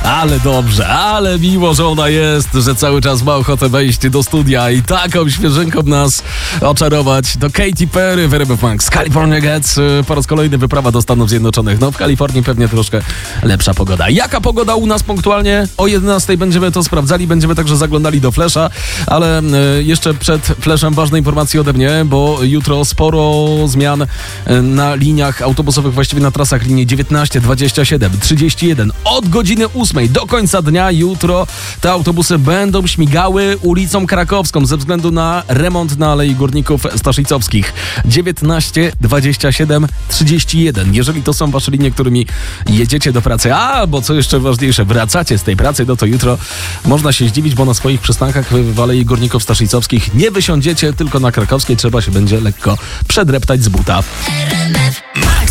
Ale dobrze, ale miło, że ona jest, że cały czas ma ochotę wejść do studia i taką świeżynką nas oczarować. To Katy Perry w RMF Max. California Gets, po raz kolejny wyprawa do Stanów Zjednoczonych. No w Kalifornii pewnie troszkę lepsza pogoda. Jaka pogoda u nas punktualnie? O 11 będziemy to sprawdzali, będziemy także zaglądali do Flesza, ale jeszcze przed Fleszem ważne informacje ode mnie, bo jutro sporo zmian na liniach autobusowych, właściwie na trasach linii 19, 27, 31. Od godziny 8 do końca dnia jutro te autobusy będą śmigały ulicą Krakowską ze względu na remont na Alei Górników Staszycowskich. 19, 27, 31. Jeżeli to są wasze linie, którymi jedziecie do pracy, albo co jeszcze ważniejsze, wracacie z tej pracy, no to jutro można się zdziwić, bo na swoich przystankach w Alei Górników Staszycowskich nie wysiądziecie, tylko na Krakowskiej trzeba się będzie lekko przedreptać z buta. RMF